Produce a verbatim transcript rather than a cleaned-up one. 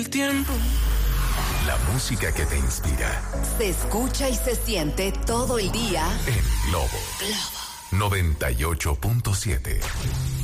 el tiempo. La música que te inspira. Se escucha y se siente todo el día en Globo. Globo noventa y ocho punto siete.